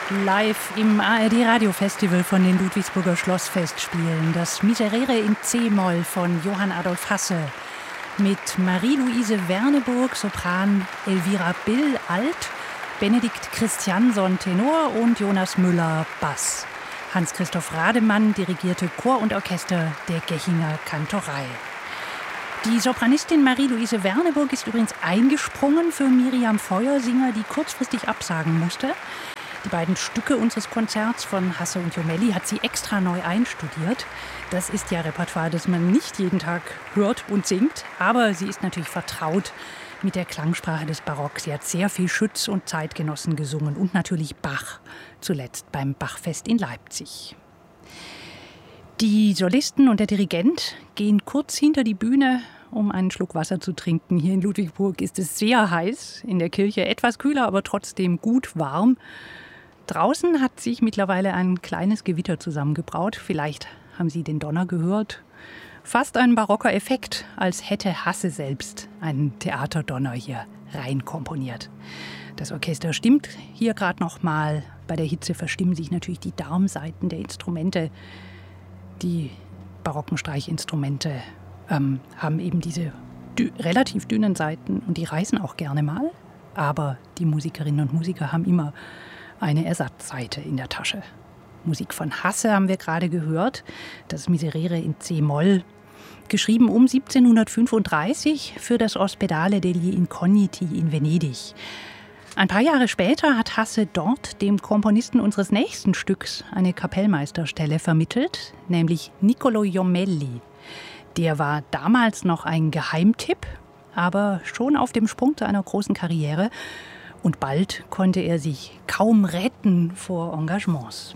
live im ARD-Radio-Festival von den Ludwigsburger Schlossfestspielen. Das Miserere in C-Moll von Johann Adolf Hasse mit Marie-Louise Werneburg, Sopran, Elvira Bill, Alt, Benedikt Christiansson, Tenor und Jonas Müller, Bass. Hans-Christoph Rademann dirigierte Chor und Orchester der Gechinger Kantorei. Die Sopranistin Marie-Louise Werneburg ist übrigens eingesprungen für Miriam Feuersinger, die kurzfristig absagen musste. Die beiden Stücke unseres Konzerts von Hasse und Jomelli hat sie extra neu einstudiert. Das ist ja Repertoire, das man nicht jeden Tag hört und singt. Aber sie ist natürlich vertraut mit der Klangsprache des Barock. Sie hat sehr viel Schütz und Zeitgenossen gesungen und natürlich Bach, zuletzt beim Bachfest in Leipzig. Die Solisten und der Dirigent gehen kurz hinter die Bühne, um einen Schluck Wasser zu trinken. Hier in Ludwigsburg ist es sehr heiß, in der Kirche etwas kühler, aber trotzdem gut warm. Draußen hat sich mittlerweile ein kleines Gewitter zusammengebraut. Vielleicht haben Sie den Donner gehört. Fast ein barocker Effekt, als hätte Hasse selbst einen Theaterdonner hier reinkomponiert. Das Orchester stimmt hier gerade noch mal. Bei der Hitze verstimmen sich natürlich die Darmsaiten der Instrumente. Die barocken Streichinstrumente haben eben diese relativ dünnen Saiten und die reißen auch gerne mal. Aber die Musikerinnen und Musiker haben immer eine Ersatzsaite in der Tasche. Musik von Hasse haben wir gerade gehört, das Miserere in C-Moll, geschrieben um 1735 für das Ospedale degli Incogniti in Venedig. Ein paar Jahre später hat Hasse dort dem Komponisten unseres nächsten Stücks eine Kapellmeisterstelle vermittelt, nämlich Niccolò Jomelli. Der war damals noch ein Geheimtipp, aber schon auf dem Sprung zu einer großen Karriere. Und bald konnte er sich kaum retten vor Engagements.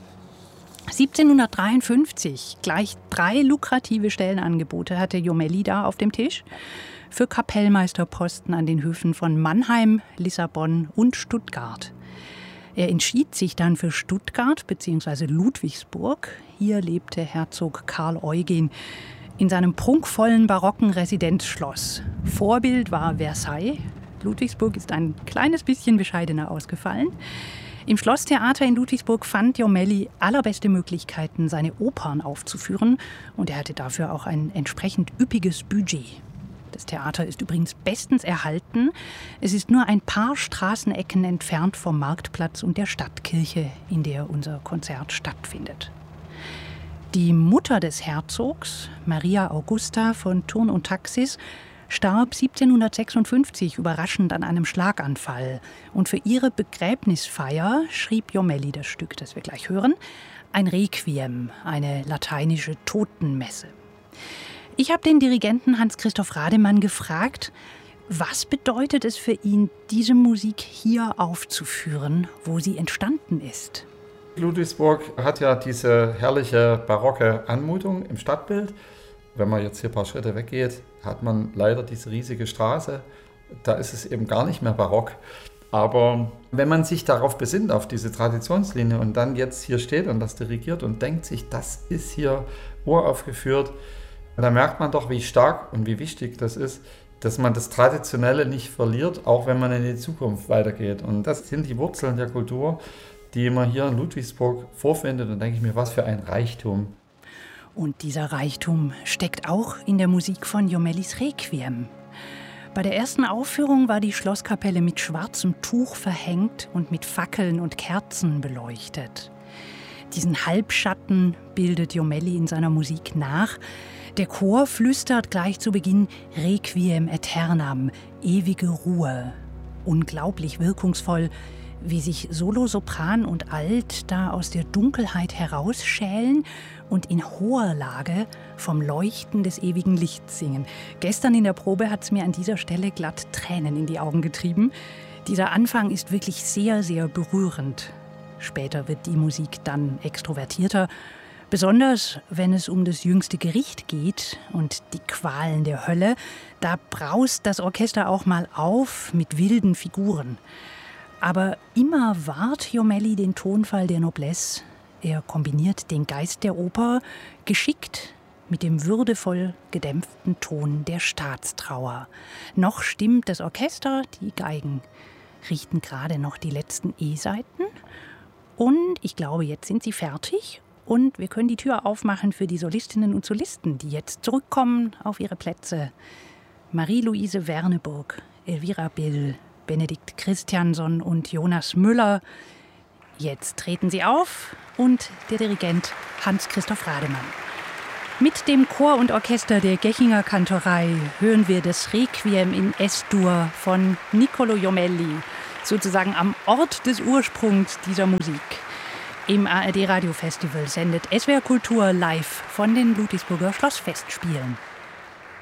1753, gleich 3 lukrative Stellenangebote hatte Jomelli da auf dem Tisch für Kapellmeisterposten an den Höfen von Mannheim, Lissabon und Stuttgart. Er entschied sich dann für Stuttgart bzw. Ludwigsburg. Hier lebte Herzog Karl Eugen in seinem prunkvollen barocken Residenzschloss. Vorbild war Versailles. Ludwigsburg ist ein kleines bisschen bescheidener ausgefallen. Im Schlosstheater in Ludwigsburg fand Jomelli allerbeste Möglichkeiten, seine Opern aufzuführen. Und er hatte dafür auch ein entsprechend üppiges Budget. Das Theater ist übrigens bestens erhalten. Es ist nur ein paar Straßenecken entfernt vom Marktplatz und der Stadtkirche, in der unser Konzert stattfindet. Die Mutter des Herzogs, Maria Augusta von Thurn und Taxis, starb 1756 überraschend an einem Schlaganfall. Und für ihre Begräbnisfeier schrieb Jomelli das Stück, das wir gleich hören, ein Requiem, eine lateinische Totenmesse. Ich habe den Dirigenten Hans-Christoph Rademann gefragt, was bedeutet es für ihn, diese Musik hier aufzuführen, wo sie entstanden ist? Ludwigsburg hat ja diese herrliche barocke Anmutung im Stadtbild. Wenn man jetzt hier ein paar Schritte weggeht, hat man leider diese riesige Straße. Da ist es eben gar nicht mehr barock. Aber wenn man sich darauf besinnt, auf diese Traditionslinie und dann jetzt hier steht und das dirigiert und denkt sich, das ist hier uraufgeführt, dann merkt man doch, wie stark und wie wichtig das ist, dass man das Traditionelle nicht verliert, auch wenn man in die Zukunft weitergeht. Und das sind die Wurzeln der Kultur, die man hier in Ludwigsburg vorfindet. Und denke ich mir, was für ein Reichtum. Und dieser Reichtum steckt auch in der Musik von Jomellis Requiem. Bei der ersten Aufführung war die Schlosskapelle mit schwarzem Tuch verhängt und mit Fackeln und Kerzen beleuchtet. Diesen Halbschatten bildet Jomelli in seiner Musik nach. Der Chor flüstert gleich zu Beginn Requiem aeternam, ewige Ruhe. Unglaublich wirkungsvoll, wie sich Solo, Sopran und Alt da aus der Dunkelheit herausschälen und in hoher Lage vom Leuchten des ewigen Lichts singen. Gestern in der Probe hat es mir an dieser Stelle glatt Tränen in die Augen getrieben. Dieser Anfang ist wirklich sehr, sehr berührend. Später wird die Musik dann extrovertierter, besonders wenn es um das jüngste Gericht geht und die Qualen der Hölle. Da braust das Orchester auch mal auf mit wilden Figuren. Aber immer wahrt Jomelli den Tonfall der Noblesse. Er kombiniert den Geist der Oper geschickt mit dem würdevoll gedämpften Ton der Staatstrauer. Noch stimmt das Orchester, die Geigen richten gerade noch die letzten E-Saiten Und ich glaube, jetzt sind sie fertig. Und wir können die Tür aufmachen für die Solistinnen und Solisten, die jetzt zurückkommen auf ihre Plätze. Marie-Louise Werneburg, Elvira Bill, Benedikt Christiansson und Jonas Müller. Jetzt treten sie auf und der Dirigent Hans-Christoph Rademann. Mit dem Chor und Orchester der Gechinger Kantorei hören wir das Requiem in S-Dur von Niccolò Jommelli, sozusagen am Ort des Ursprungs dieser Musik. Im ARD Radio Festival sendet SWR Kultur live von den Ludwigsburger Schlossfestspielen.